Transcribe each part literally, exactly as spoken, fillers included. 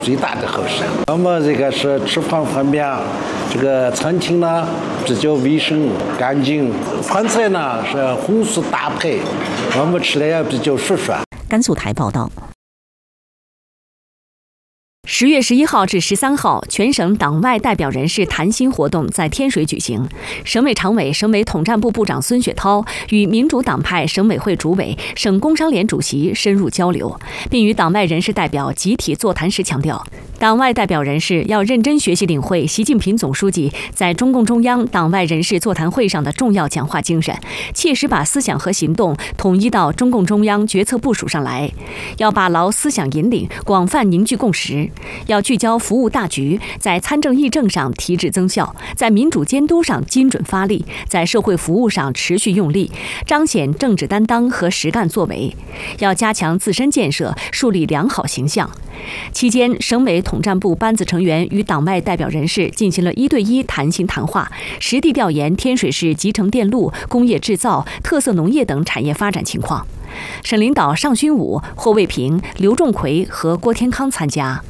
最大的后山。那么这个是吃饭方面，这个餐厅呢比较卫生干净，饭菜呢是荤素搭配，我们吃的也比较舒爽。 甘肃台报道。十月十一号至十三号，全省党外代表人士谈心活动在天水举行。省委常委、省委统战部部长孙雪涛与民主党派省委会主委、省工商联主席深入交流，并与党外人士代表集体座谈时强调，党外代表人士要认真学习领会习近平总书记在中共中央党外人士座谈会上的重要讲话精神，切实把思想和行动统一到中共中央决策部署上来，要把牢思想引领，广泛凝聚共识。要聚焦服务大局，在参政议政上提质增效，在民主监督上精准发力，在社会服务上持续用力，彰显政治担当和实干作为。要加强自身建设，树立良好形象。期间，省委统战部班子成员与党外代表人士进行了一对一谈心谈话，实地调研天水市集成电路、工业制造、特色农业等产业发展情况。省领导尚勋武、霍卫平、刘仲奎和郭天康参加。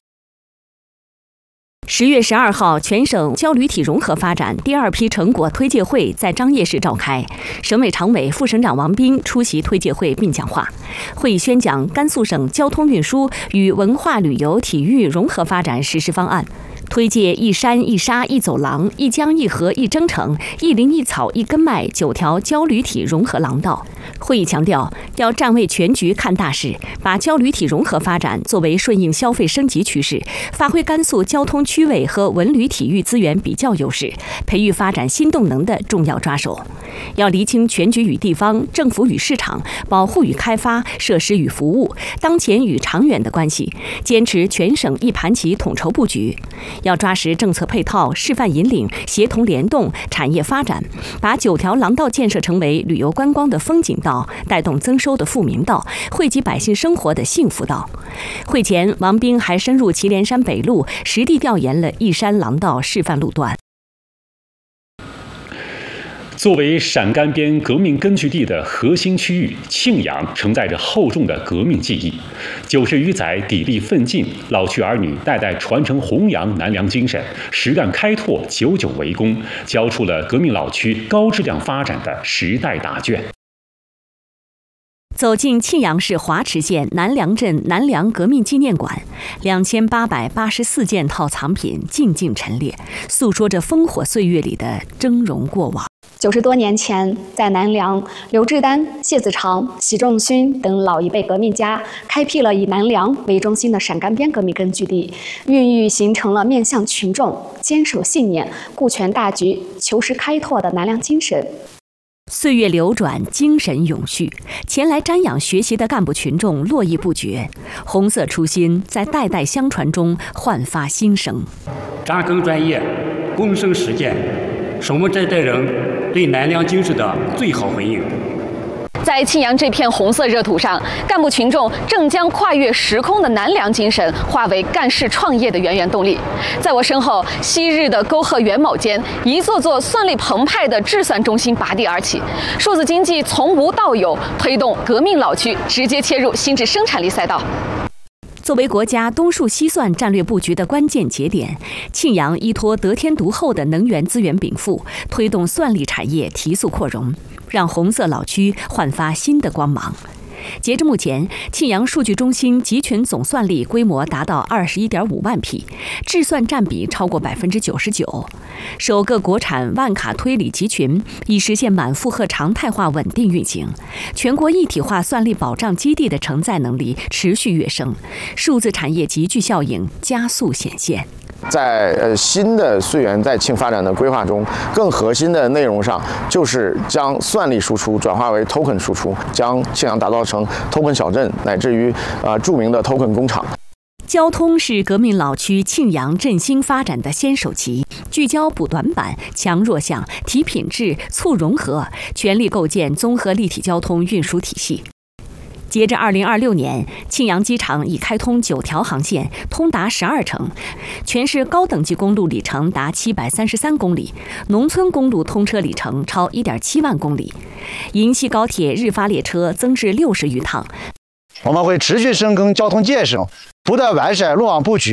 十月十二号，全省胶铝体融合发展第二批成果推介会在张掖市召开，省委常委、副省长王斌出席推介会并讲话。会议宣讲甘肃省交通运输与文化旅游体育融合发展实施方案，推介一山一沙一走廊、一江一河一征程、一林一草一根脉九条胶铝体融合廊道。会议强调，要站位全局看大势，把胶铝体融合发展作为顺应消费升级趋势，发挥甘肃交通区位和文旅体育资源比较优势，培育发展新动能的重要抓手。要厘清全局与地方、政府与市场、保护与开发、设施与服务、当前与长远的关系，坚持全省一盘棋统筹布局。要抓实政策配套、示范引领、协同联动、产业发展，把九条廊道建设成为旅游观光的风景道，带动增收的富民道，惠及百姓生活的幸福道。会前，王斌还深入祁连山北路，实地调研了一山廊道示范路段。 作为陕甘边革命根据地的核心区域，庆阳承载着厚重的革命记忆。九十余载砥砺奋进，老区儿女代代传承弘扬南梁精神，实干开拓，久久为功，交出了革命老区高质量发展的时代答卷。 走进庆阳市华池县南梁镇南梁革命纪念馆，两千八百八十四件套藏品静静陈列，诉说着烽火岁月里的峥嵘过往。 九十多年前，在南梁，刘志丹、谢子长、习仲勋等老一辈革命家开辟了以南梁为中心的陕甘边革命根据地，孕育形成了面向群众、坚守信念、顾全大局、求实开拓的南梁精神。 岁月流转，精神永续，前来瞻仰学习的干部群众络绎不绝，红色初心在代代相传中焕发新生。 扎根专业，躬身实践，是我们这代人对南梁精神的最好回应。 在庆阳这片红色热土上，干部群众正将跨越时空的南梁精神化为干事创业的源源动力。在我身后，昔日的沟壑元谋间，一座座算力澎湃的制算中心拔地而起，数字经济从无到有，推动革命老区直接切入新质生产力赛道。 作为国家东数西算战略布局的关键节点，庆阳依托得天独厚的能源资源禀赋，推动算力产业提速扩容，让红色老区焕发新的光芒。截至目前，庆阳数据中心集群总算力规模达到二十一点五万匹，制算占比超过百分之九十九。首个国产万卡推理集群已实现满负荷常态化稳定运行，全国一体化算力保障基地的承载能力持续跃升，数字产业集聚效应加速显现。 在呃新的岁源在庆发展的规划中，更核心的内容上就是将算力输出转化为 token 输出，将庆阳打造成 token 小镇，乃至于呃著名的 token 工厂。 交通是革命老区庆阳振兴发展的先手棋，聚焦补短板、强弱项、提品质、促融合，全力构建综合立体交通运输体系。截至二零二六年，庆阳机场已开通九条航线，通达十二城，全市高等级公路里程达七百三十三公里，农村公路通车里程超一点七万公里，银西高铁日发列车增至六十余趟。 我们会持续深耕交通建设， 不断完善路网布局。